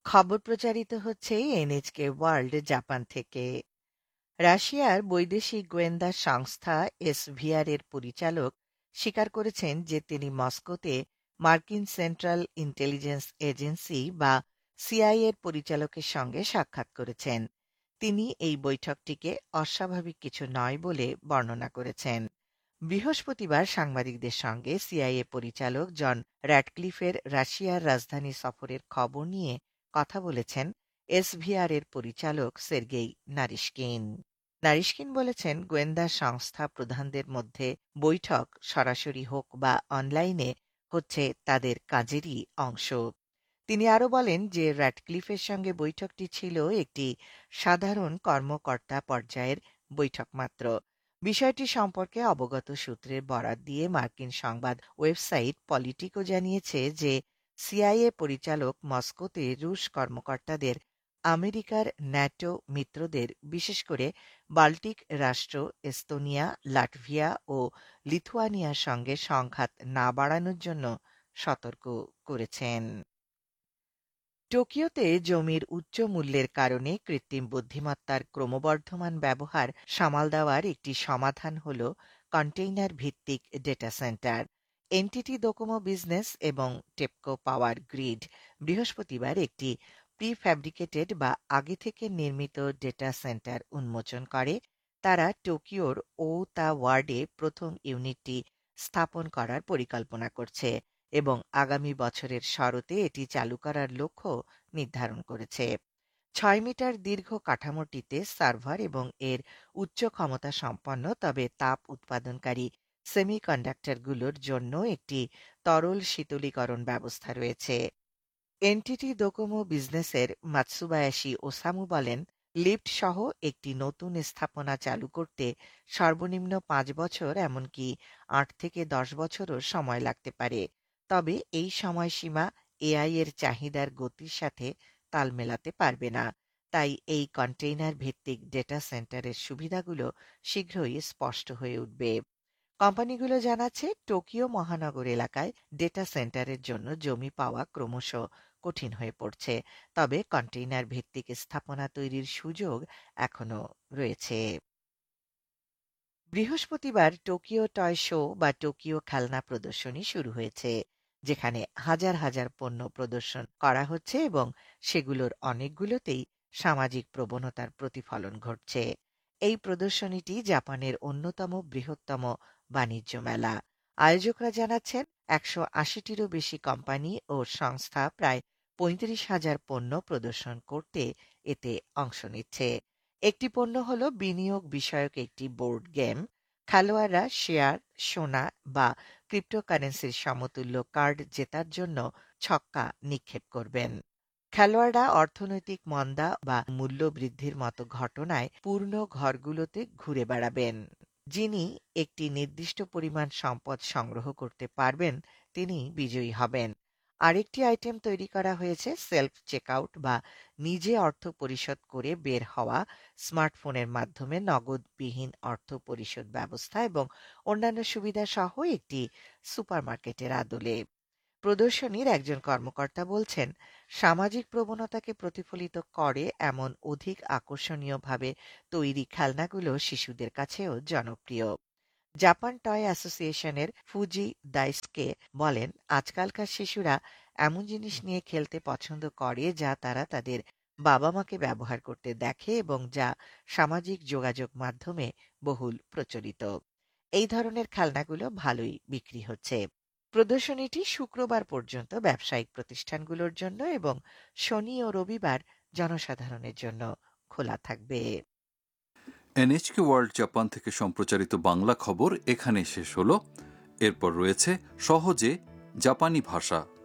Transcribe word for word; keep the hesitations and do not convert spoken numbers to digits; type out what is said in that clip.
খবর প্রচারিত হচ্ছে এনএচকে ওয়ার্ল্ড জাপান থেকে। রাশিয়ার বৈদেশিক গোয়েন্দা সংস্থা এসভিআর এর পরিচালক স্বীকার করেছেন যে তিনি মস্কোতে মার্কিন সেন্ট্রাল ইন্টেলিজেন্স এজেন্সি বা সিআইএ এর পরিচালকের সঙ্গে সাক্ষাৎ করেছেন। তিনি এই বৈঠকটিকে অস্বাভাবিক কিছু নয় বলে বর্ণনা করেছেন। বৃহস্পতিবার সাংবাদিকদের সঙ্গে সিআইএ পরিচালক জন র্যাডক্লিফের রাশিয়ার রাজধানী সফরের খবর নিয়ে কথা বলেছেন এসভিআর এর পরিচালক সের্গেই নারিশকিন। নারিশকিন বলেছেন, গোয়েন্দা সংস্থা প্রধানদের মধ্যে বৈঠক সরাসরি হোক বা অনলাইনে হচ্ছে তাদের কাজেরই অংশ। তিনি আরও বলেন যে র্যাডক্লিফের সঙ্গে বৈঠকটি ছিল একটি সাধারণ কর্মকর্তা পর্যায়ের বৈঠক মাত্র। বিষয়টি সম্পর্কে অবগত সূত্রের বরাত দিয়ে মার্কিন সংবাদ ওয়েবসাইট পলিটিকো জানিয়েছে যে সিআইএ পরিচালক মস্কোতে রুশ কর্মকর্তাদের আমেরিকার ন্যাটো মিত্রদের, বিশেষ করে বাল্টিক রাষ্ট্র এস্তোনিয়া, লাটভিয়া ও লিথুয়ানিয়ার সঙ্গে সংঘাত না বাড়ানোর জন্য সতর্ক করেছেন। টোকিওতে জমির উচ্চ মূল্যের কারণে কৃত্রিম বুদ্ধিমত্তার ক্রমবর্ধমান ব্যবহার সামাল দেওয়ার একটি সমাধান হল কন্টেইনার ভিত্তিক data centre. Entity Docomo business এবং টেপকো পাওয়ার গ্রিড বৃহস্পতিবার একটি প্রিফ্যাব্রিকেটেড বা আগে থেকে নির্মিত ডেটা সেন্টার উন্মোচন করে। তারা টোকিওর ওতা ওয়ার্ডে প্রথম ইউনিটটি স্থাপন করার পরিকল্পনা করছে এবং আগামী বছরের শরতে এটি চালু করার লক্ষ্য নির্ধারণ করেছে। ছয় মিটার দীর্ঘ কাঠামোটিতে সার্ভার এবং এর উচ্চ ক্ষমতা সম্পন্ন তবে তাপ উৎপাদনকারী সেমিকন্ডাক্টরগুলোর জন্য একটি তরল শীতলীকরণ ব্যবস্থা রয়েছে। এনটিটি ডোকোমো বিজনেসের মাতসুবায়াশি ওসামু বলেন, লিফট সহ একটি নতুন স্থাপনা চালু করতে সর্বনিম্ন পাঁচ বছর এমনকি আট থেকে দশ বছরও সময় লাগতে পারে। তবে এই সময়সীমা এআই এর চাহিদার গতির সাথে তাল মেলাতে পারবে না। তাই এই কন্টেইনার ভিত্তিক ডেটা সেন্টারের সুবিধাগুলো শীঘ্রই স্পষ্ট হয়ে উঠবে। কোম্পানিগুলো জানাচ্ছে, টোকিও মহানগর এলাকায় ডেটা সেন্টারের জন্য জমি পাওয়া ক্রমশ কঠিন হয়ে পড়ছে, তবে কন্টেইনার ভিত্তিক স্থাপনা তৈরির সুযোগ এখনো রয়েছে। বৃহস্পতিবার টোকিও টয় শো বা টোকিও খেলনা প্রদর্শনী শুরু হয়েছে, যেখানে হাজার হাজার পণ্য প্রদর্শন করা হচ্ছে এবং সেগুলোর অনেকগুলোতেই সামাজিক প্রবণতার প্রতিফলন ঘটছে। এই প্রদর্শনীটি জাপানের অন্যতম বৃহত্তম বাণিজ্য মেলা। আয়োজকরা জানাচ্ছেন, একশো আশিটিরও বেশি কোম্পানি ও সংস্থা প্রায় পঁয়ত্রিশ হাজার পণ্য প্রদর্শন করতে এতে অংশ নিচ্ছে। একটি পণ্য হল বিনিয়োগ বিষয়ক একটি বোর্ড গেম। খেলোয়াড়রা শেয়ার, সোনা বা ক্রিপ্টোকারেন্সির সমতুল্য কার্ড জেতার জন্য ছক্কা নিক্ষেপ করবেন। খেলোয়াড়রা অর্থনৈতিক মন্দা বা মূল্য বৃদ্ধির মতো ঘটনায় পূর্ণ ঘরগুলোতে ঘুরে বেড়াবেন। যিনি একটি নির্দিষ্ট পরিমাণ সম্পদ সংগ্রহ করতে পারবেন তিনি বিজয়ী হবেন। আরেকটি আইটেম তৈরি করা হয়েছে সেলফ চেকআউট বা নিজে অর্থ পরিশোধ করে বের হওয়া, স্মার্টফোনের মাধ্যমে নগদবিহীন অর্থ পরিশোধ ব্যবস্থা এবং অন্যান্য সুবিধা সহ একটি সুপারমার্কেটের আদলে। প্রদর্শনীর একজন কর্মকর্তা বলছেন, সামাজিক প্রবণতাকে প্রতিফলিত করে এমন অধিক আকর্ষণীয়ভাবে তৈরি খেলনাগুলো শিশুদের কাছেও জনপ্রিয়। জাপান টয় অ্যাসোসিয়েশনের ফুজি দাইসকে বলেন, আজকালকার শিশুরা এমন জিনিস নিয়ে খেলতে পছন্দ করে যা তারা তাদের বাবা মাকে ব্যবহার করতে দেখে এবং যা সামাজিক যোগাযোগ মাধ্যমে বহুল প্রচলিত। এই ধরনের খেলনাগুলো ভালোই বিক্রি হচ্ছে। প্রদর্শনীটি শুক্রবার পর্যন্ত ব্যবসায়িক প্রতিষ্ঠানগুলোর জন্য এবং শনি ও রবিবার জনসাধারণের জন্য খোলা থাকবে। এনএচকে ওয়ার্ল্ড জাপান থেকে সম্প্রচারিত বাংলা খবর এখানে শেষ হলো। এরপর রয়েছে সহজে জাপানি ভাষা।